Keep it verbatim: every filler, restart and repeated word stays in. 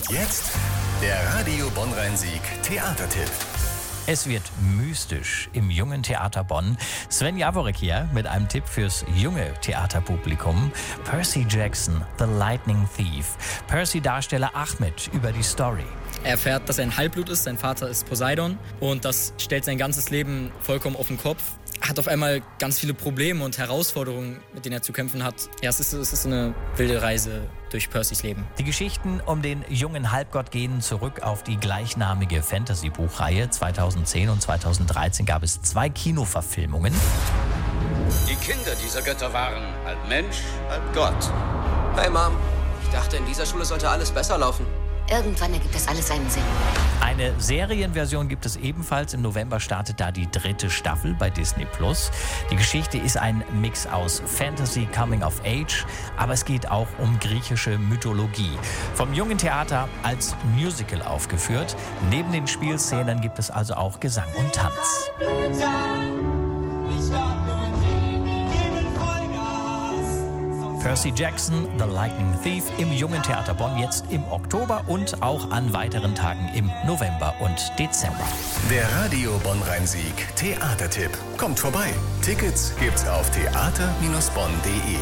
Und jetzt der Radio Bonn-Rhein-Sieg Theatertipp. Es wird mystisch im Jungen Theater Bonn. Sven Jaworek hier mit einem Tipp fürs junge Theaterpublikum. Percy Jackson, The Lightning Thief. Percy-Darsteller Ahmed über die Story. Er erfährt, dass er ein Halbblut ist, sein Vater ist Poseidon und das stellt sein ganzes Leben vollkommen auf den Kopf. Er hat auf einmal ganz viele Probleme und Herausforderungen, mit denen er zu kämpfen hat. Ja, es ist, es ist eine wilde Reise durch Percys Leben. Die Geschichten um den jungen Halbgott gehen zurück auf die gleichnamige Fantasy-Buchreihe. zweitausendzehn und zweitausenddreizehn gab es zwei Kinoverfilmungen. Die Kinder dieser Götter waren halb Mensch, halb Gott. Hey Mom, ich dachte, in dieser Schule sollte alles besser laufen. Irgendwann ergibt das alles einen Sinn. Eine Serienversion gibt es ebenfalls. Im November startet da die dritte Staffel bei Disney Plus. Die Geschichte ist ein Mix aus Fantasy, Coming of Age, aber es geht auch um griechische Mythologie. Vom Jungen Theater als Musical aufgeführt. Neben den Spielszenen gibt es also auch Gesang und Tanz. Percy Jackson, The Lightning Thief im Jungen Theater Bonn jetzt im Oktober und auch an weiteren Tagen im November und Dezember. Der Radio Bonn-Rhein-Sieg Theatertipp. Kommt vorbei. Tickets gibt's auf theater Bindestrich bonn punkt de.